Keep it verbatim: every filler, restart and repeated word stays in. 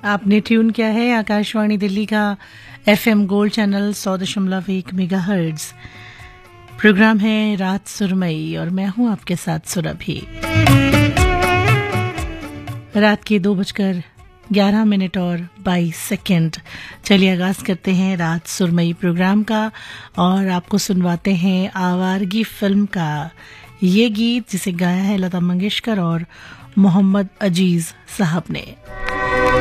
आपने ट्यून किया है आकाशवाणी दिल्ली का एफएम गोल्ड चैनल सौ दशमलव एक मेगाहर्ट्ज। प्रोग्राम है रात सुरमई और मैं हूं आपके साथ सुरभि। रात के दो बजकर ग्यारह मिनट और बाईस सेकेंड। चलिए आगाज करते हैं रात सुरमई प्रोग्राम का और आपको सुनवाते हैं आवारगी फिल्म का ये गीत जिसे गाया है लता मंगेशकर और मोहम्मद अजीज साहब ने।